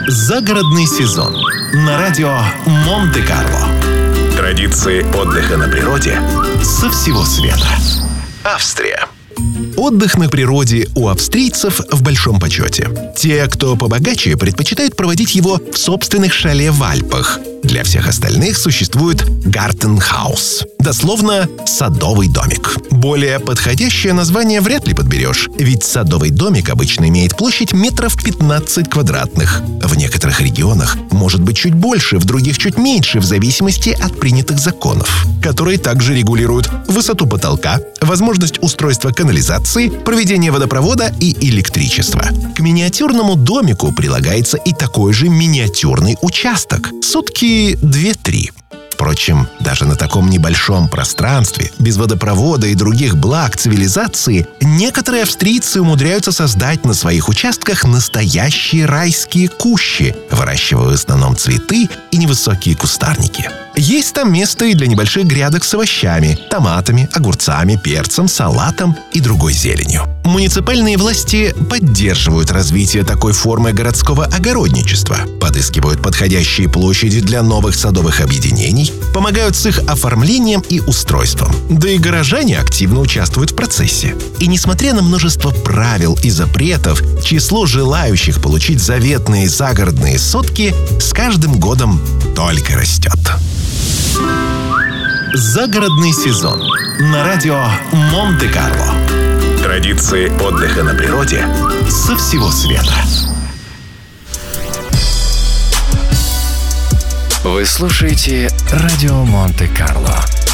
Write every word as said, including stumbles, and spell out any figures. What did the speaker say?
Загородный сезон на радио Монте-Карло. Традиции отдыха на природе со всего света. Австрия. Отдых на природе у австрийцев в большом почете. Те, кто побогаче, предпочитают проводить его в собственных шале в Альпах. Для всех остальных существует Gartenhaus, дословно «садовый домик». Более подходящее название вряд ли подберешь, ведь садовый домик обычно имеет площадь метров пятнадцать квадратных. В некоторых регионах может быть чуть больше, в других чуть меньше, в зависимости от принятых законов, которые также регулируют высоту потолка, возможность устройства канализации, проведение водопровода и электричества. К миниатюрному домику прилагается и такой же миниатюрный участок. Сутки две-три. Впрочем, даже на таком небольшом пространстве, без водопровода и других благ цивилизации, некоторые австрийцы умудряются создать на своих участках настоящие райские кущи, выращивая в основном цветы и невысокие кустарники. Есть там место и для небольших грядок с овощами, томатами, огурцами, перцем, салатом и другой зеленью. Муниципальные власти поддерживают развитие такой формы городского огородничества, подыскивают подходящие площади для новых садовых объединений, помогают с их оформлением и устройством. Да и горожане активно участвуют в процессе. И несмотря на множество правил и запретов, число желающих получить заветные загородные сотки с каждым годом только растет. Загородный сезон на радио Монте-Карло. Традиции отдыха на природе со всего света. Вы слушаете радио Монте-Карло.